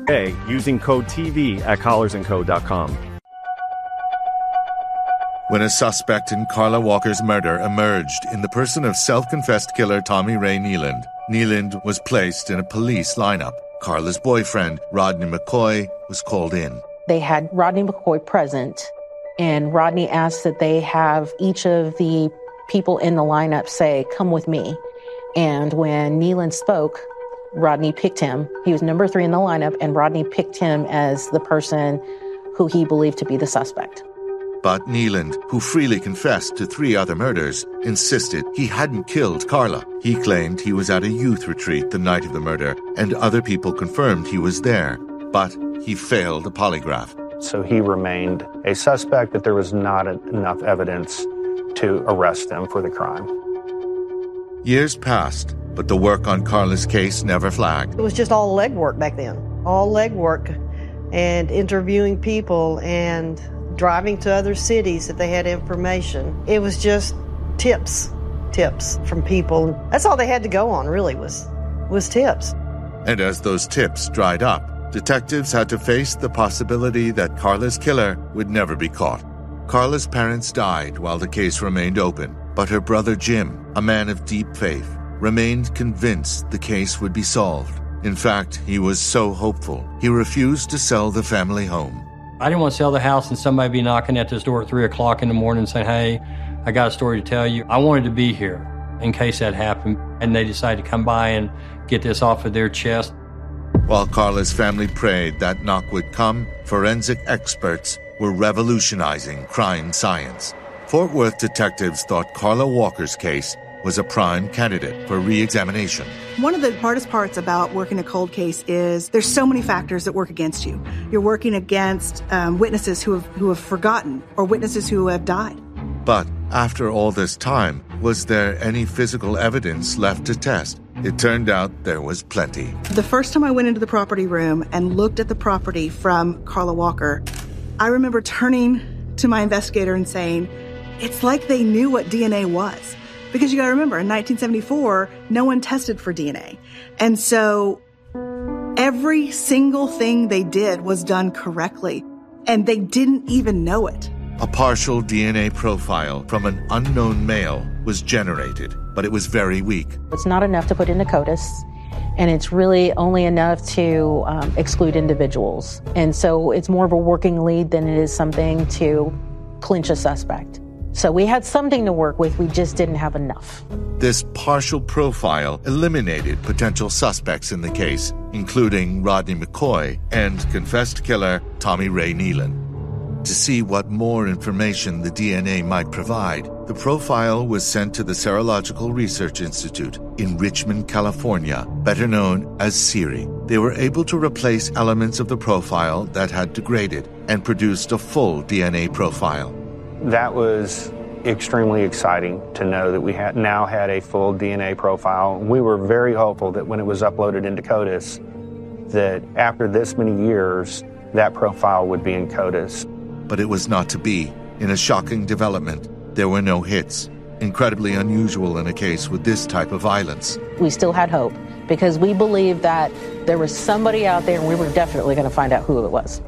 using code TV at collarsandco.com. When a suspect in Carla Walker's murder emerged in the person of self-confessed killer Tommy Ray Neeland, Neeland was placed in a police lineup. Carla's boyfriend, Rodney McCoy, was called in. They had Rodney McCoy present, and Rodney asked that they have each of the people in the lineup say, "Come with me." And when Neeland spoke, Rodney picked him. He was number 3 in the lineup, and Rodney picked him as the person who he believed to be the suspect. But Neeland, who freely confessed to 3 other murders, insisted he hadn't killed Carla. He claimed he was at a youth retreat the night of the murder, and other people confirmed he was there. But he failed a polygraph. So he remained a suspect, that there was not enough evidence to arrest him for the crime. Years passed, but the work on Carla's case never flagged. It was just all legwork back then. All legwork and interviewing people and driving to other cities if they had information. It was just tips from people. That's all they had to go on, really, was tips. And as those tips dried up, detectives had to face the possibility that Carla's killer would never be caught. Carla's parents died while the case remained open, but her brother Jim, a man of deep faith, remained convinced the case would be solved. In fact, he was so hopeful, he refused to sell the family home. I didn't want to sell the house and somebody be knocking at this door at 3 o'clock in the morning saying, "Hey, I got a story to tell you." I wanted to be here in case that happened, and they decided to come by and get this off of their chest. While Carla's family prayed that knock would come, forensic experts were revolutionizing crime science. Fort Worth detectives thought Carla Walker's case was a prime candidate for re-examination. One of the hardest parts about working a cold case is there's so many factors that work against you. You're working against witnesses who have forgotten or witnesses who have died. But after all this time, was there any physical evidence left to test? It turned out there was plenty. The first time I went into the property room and looked at the property from Carla Walker, I remember turning to my investigator and saying, it's like they knew what DNA was. Because you got to remember, in 1974, no one tested for DNA. And so every single thing they did was done correctly. And they didn't even know it. A partial DNA profile from an unknown male was generated, but it was very weak. It's not enough to put into CODIS, and it's really only enough to exclude individuals. And so it's more of a working lead than it is something to clinch a suspect. So we had something to work with, we just didn't have enough. This partial profile eliminated potential suspects in the case, including Rodney McCoy and confessed killer Tommy Ray Neeland. To see what more information the DNA might provide, the profile was sent to the Serological Research Institute in Richmond, California, better known as SERI. They were able to replace elements of the profile that had degraded and produced a full DNA profile. That was extremely exciting to know that we now had a full DNA profile. We were very hopeful that when it was uploaded into CODIS, that after this many years, that profile would be in CODIS. But it was not to be. In a shocking development, there were no hits. Incredibly unusual in a case with this type of violence. We still had hope because we believed that there was somebody out there and we were definitely going to find out who it was.